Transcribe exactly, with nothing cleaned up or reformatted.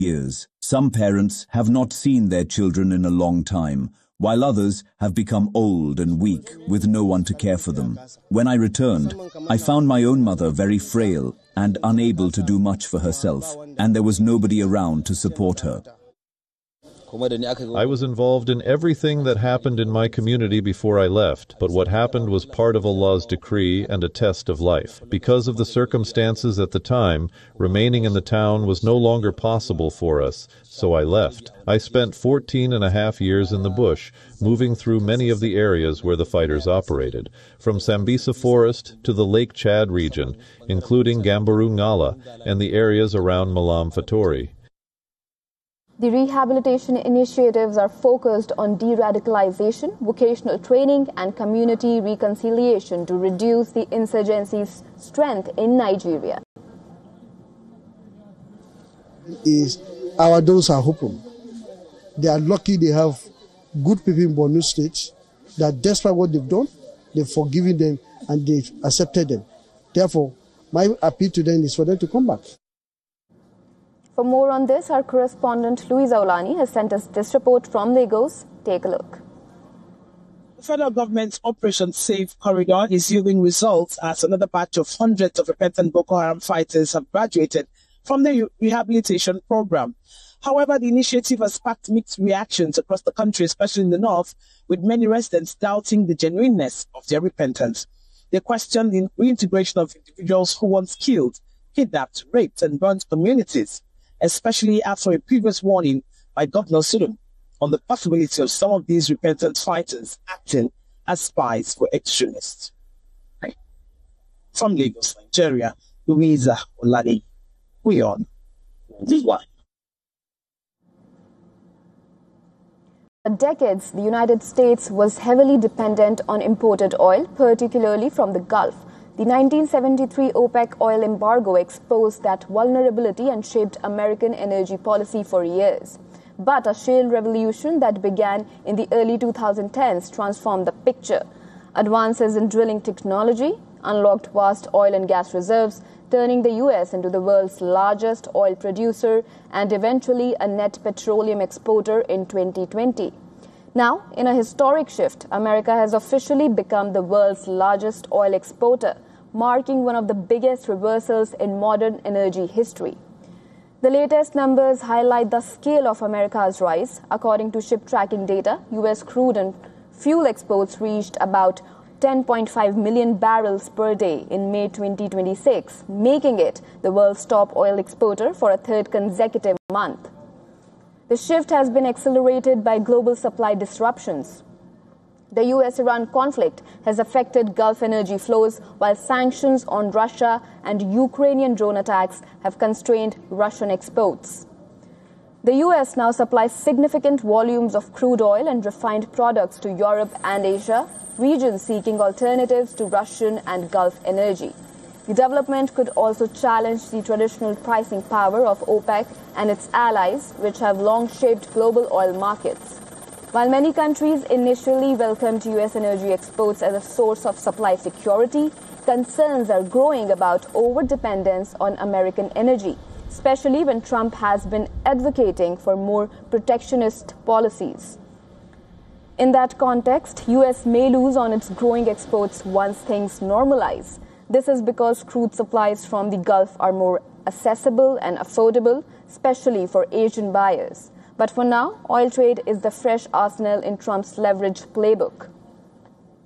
years. Some parents have not seen their children in a long time, while others have become old and weak with no one to care for them. When I returned, I found my own mother very frail and unable to do much for herself, and there was nobody around to support her. I was involved in everything that happened in my community before I left, but what happened was part of Allah's decree and a test of life. Because of the circumstances at the time, remaining in the town was no longer possible for us, so I left. I spent fourteen and a half years in the bush, moving through many of the areas where the fighters operated, from Sambisa Forest to the Lake Chad region, including Gambaru Ngala and the areas around Malam Fatori. The rehabilitation initiatives are focused on de-radicalization, vocational training, and community reconciliation to reduce the insurgency's strength in Nigeria. Is our doors are open. They are lucky they have good people in Borno State that despite what they've done, they've forgiven them and they've accepted them. Therefore, my appeal to them is for them to come back. For more on this, our correspondent Louisa Olani has sent us this report from Lagos. Take a look. The federal government's Operation Safe Corridor is yielding results as another batch of hundreds of repentant Boko Haram fighters have graduated from the rehabilitation program. However, the initiative has sparked mixed reactions across the country, especially in the north, with many residents doubting the genuineness of their repentance. They question the reintegration of individuals who once killed, kidnapped, raped, and burnt communities, especially after a previous warning by Governor Sudum on the possibility of some of these repentant fighters acting as spies for extremists. From Lagos, Nigeria, Louisa Olani, we on this one. For decades, the United States was heavily dependent on imported oil, particularly from the Gulf. The nineteen seventy-three OPEC oil embargo exposed that vulnerability and shaped American energy policy for years. But a shale revolution that began in the early twenty tens transformed the picture. Advances in drilling technology unlocked vast oil and gas reserves, turning the U S into the world's largest oil producer and eventually a net petroleum exporter in twenty twenty. Now, in a historic shift, America has officially become the world's largest oil exporter, marking one of the biggest reversals in modern energy history. The latest numbers highlight the scale of America's rise. According to ship tracking data, U S crude and fuel exports reached about ten point five million barrels per day in May twenty twenty-six, making it the world's top oil exporter for a third consecutive month. The shift has been accelerated by global supply disruptions. The U S Iran conflict has affected Gulf energy flows, while sanctions on Russia and Ukrainian drone attacks have constrained Russian exports. The U S now supplies significant volumes of crude oil and refined products to Europe and Asia, regions seeking alternatives to Russian and Gulf energy. The development could also challenge the traditional pricing power of OPEC and its allies, which have long shaped global oil markets. While many countries initially welcomed U S energy exports as a source of supply security, concerns are growing about overdependence on American energy, especially when Trump has been advocating for more protectionist policies. In that context, U S may lose on its growing exports once things normalize. This is because crude supplies from the Gulf are more accessible and affordable, especially for Asian buyers. But for now, oil trade is the fresh arsenal in Trump's leverage playbook.